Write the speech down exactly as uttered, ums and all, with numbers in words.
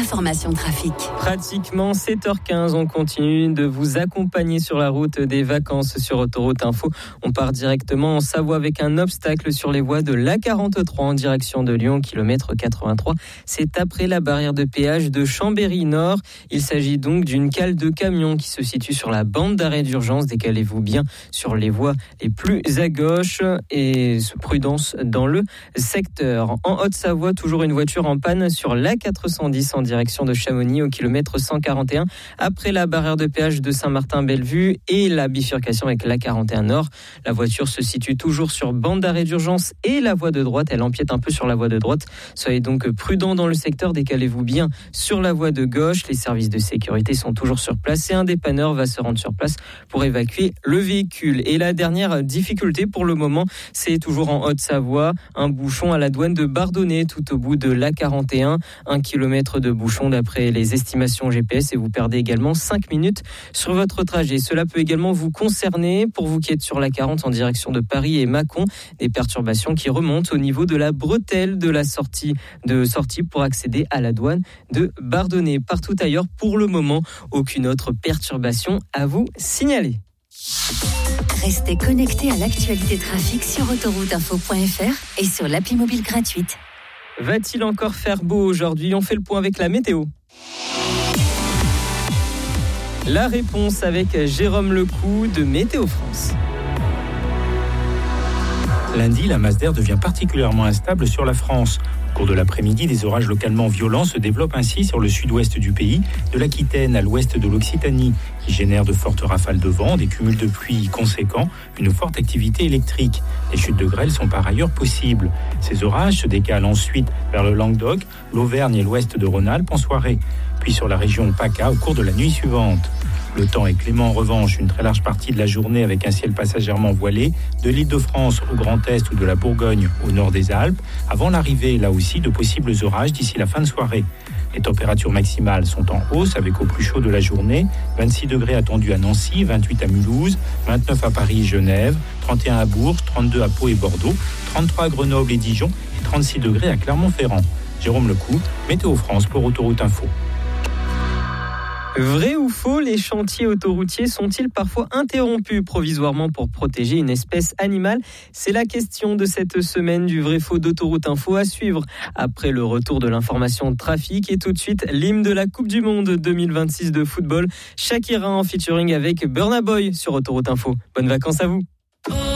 l'information trafic. Pratiquement sept heures quinze, on continue de vous accompagner sur la route des vacances sur Autoroute Info. On part directement en Savoie avec un obstacle sur les voies de l'A quarante-trois en direction de Lyon, kilomètre quatre-vingt-trois. C'est après la barrière de péage de Chambéry-Nord. Il s'agit donc d'une cale de camion qui se situe sur la bande d'arrêt d'urgence. Décalez-vous bien sur les voies les plus à gauche et prudence dans le secteur. En Haute-Savoie, toujours une voiture en panne sur l'A quatre cent dix en direction de Chamonix au kilomètre cent quarante et un après la barrière de péage de Saint-Martin-Bellevue et la bifurcation avec l'A quarante et un Nord. La voiture se situe toujours sur bande d'arrêt d'urgence et la voie de droite. Elle empiète un peu sur la voie de droite. Soyez donc prudents dans le secteur. Décalez-vous bien sur la voie de gauche. Les services de sécurité sont toujours sur place et un dépanneur va se rendre sur place pour évacuer le véhicule. Et la dernière difficulté pour le moment, c'est toujours en Haute-Savoie. Un bouchon à la douane de Bardonnay tout au bout de l'A quarante et un. Un kilomètre de bouchon d'après les estimations G P S et vous perdez également cinq minutes sur votre trajet. Cela peut également vous concerner pour vous qui êtes sur l'A quarante en direction de Paris et Mâcon. Des perturbations qui remontent au niveau de la bretelle de la sortie de sortie pour accéder à la douane de Bardonnay. Partout ailleurs, pour le moment, aucune autre perturbation à vous signaler. Restez connectés à l'actualité trafic sur autoroute info point f r et sur l'appli mobile gratuite. Va-t-il encore faire beau aujourd'hui ? On fait le point avec la météo. La réponse avec Jérôme Lecou de Météo France. Lundi, la masse d'air devient particulièrement instable sur la France. Au cours de l'après-midi, des orages localement violents se développent ainsi sur le sud-ouest du pays, de l'Aquitaine à l'ouest de l'Occitanie, qui génèrent de fortes rafales de vent, des cumuls de pluie conséquents, une forte activité électrique. Les chutes de grêle sont par ailleurs possibles. Ces orages se décalent ensuite vers le Languedoc, l'Auvergne et l'ouest de Rhône-Alpes en soirée, puis sur la région PACA au cours de la nuit suivante. Le temps est clément en revanche, une très large partie de la journée avec un ciel passagèrement voilé, de l'Île-de-France au Grand Est ou de la Bourgogne au nord des Alpes, avant l'arrivée là aussi de possibles orages d'ici la fin de soirée. Les températures maximales sont en hausse avec au plus chaud de la journée, vingt-six degrés attendus à Nancy, vingt-huit à Mulhouse, vingt-neuf à Paris et Genève, trente et un à Bourges, trente-deux à Pau et Bordeaux, trente-trois à Grenoble et Dijon et trente-six degrés à Clermont-Ferrand. Jérôme Lecou, Météo France pour Autoroute Info. Vrai ou faux, les chantiers autoroutiers sont-ils parfois interrompus provisoirement pour protéger une espèce animale ? C'est la question de cette semaine du Vrai-Faux d'Autoroute Info à suivre. Après le retour de l'information de trafic et tout de suite l'hymne de la Coupe du Monde deux mille vingt-six de football, Shakira en featuring avec Burna Boy sur Autoroute Info. Bonnes vacances à vous.